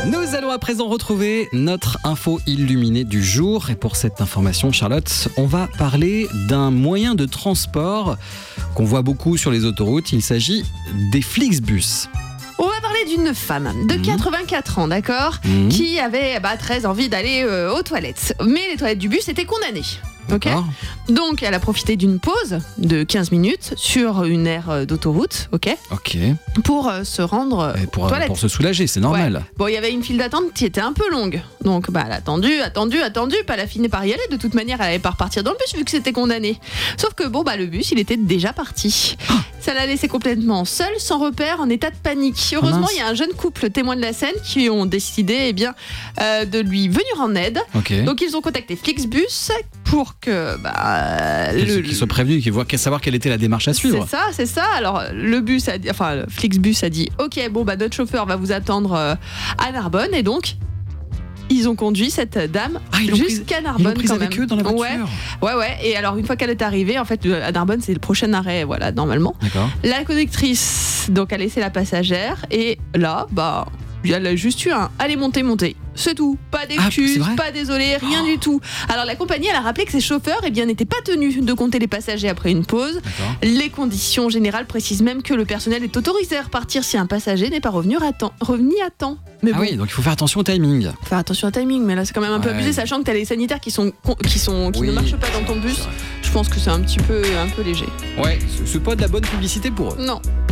Nous allons à présent retrouver notre info illuminée du jour. Et pour cette information, Charlotte, on va parler d'un moyen de transport qu'on voit beaucoup sur les autoroutes. Il s'agit des Flixbus. On va parler d'une femme de 84 ans, d'accord, qui avait très envie d'aller aux toilettes. Mais les toilettes du bus étaient condamnées. Okay. Donc elle a profité d'une pause de 15 minutes sur une aire d'autoroute, pour se rendre aux toilettes. Pour se soulager, c'est normal. Ouais. Bon, il y avait une file d'attente qui était un peu longue. Donc elle a attendu, puis elle a fini par y aller. De toute manière, elle n'allait pas repartir dans le bus vu que c'était condamné. Sauf que le bus, il était déjà parti. Ça l'a laissé complètement seule, sans repère, en état de panique. Heureusement, il y a un jeune couple témoin de la scène qui ont décidé de lui venir en aide. Donc ils ont contacté Flixbus pour que qu'ils soient prévenus, qu'ils voient savoir quelle était la démarche à suivre. C'est ça. Alors le Flixbus a dit notre chauffeur va vous attendre à Narbonne, et donc ils ont conduit cette dame jusqu'à Narbonne. Ils l'ont prise avec eux dans la voiture. Ouais. Et alors une fois qu'elle est arrivée, en fait, à Narbonne, c'est le prochain arrêt, normalement. D'accord. La conductrice donc a laissé la passagère, et là, elle a juste eu un allez, montez. C'est tout. Pas d'excuses, pas désolé, rien du tout. Alors la compagnie, elle a rappelé que ses chauffeurs n'étaient pas tenus de compter les passagers après une pause. D'accord. Les conditions générales précisent même que le personnel est autorisé à repartir si un passager n'est pas revenu à temps. Mais oui, donc il faut faire attention au timing. Mais là c'est quand même un peu abusé, sachant que t'as les sanitaires qui ne marchent pas dans ton bus. Je pense que c'est un peu léger. Ouais, c'est pas de la bonne publicité pour eux. Non.